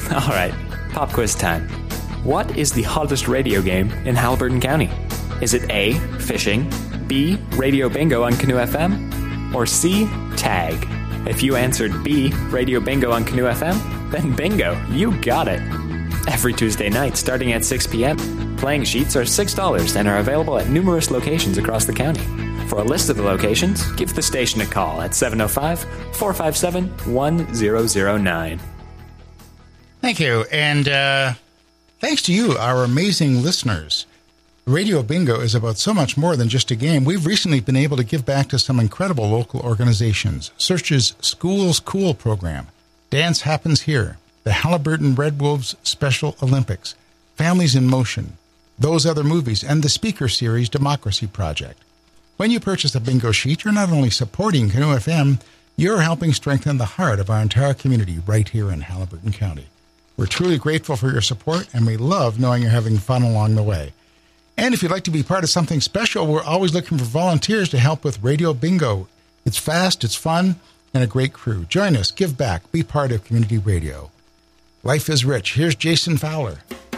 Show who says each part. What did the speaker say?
Speaker 1: All right, pop quiz time. What is the hottest radio game in Haliburton County? Is it A, fishing, B, Radio Bingo on Canoe FM, or C, tag? If you answered B, Radio Bingo on Canoe FM, then bingo, you got it. Every Tuesday night, starting at 6 p.m., playing sheets are $6 and are available at numerous locations across the county. For a list of the locations, give the station a call at 705-457-1009.
Speaker 2: Thank you, and thanks to you, our amazing listeners. Radio Bingo is about so much more than just a game. We've recently been able to give back to some incredible local organizations, such as Schools Cool program, Dance Happens Here, the Haliburton Red Wolves Special Olympics, Families in Motion, Those Other Movies, and the speaker series Democracy Project. When you purchase a bingo sheet, you're not only supporting Canoe FM, you're helping strengthen the heart of our entire community right here in Haliburton County. We're truly grateful for your support, and we love knowing you're having fun along the way. And if you'd like to be part of something special, we're always looking for volunteers to help with Radio Bingo. It's fast, it's fun, and a great crew. Join us, give back, be part of community radio. Life is rich. Here's Jason Fowler.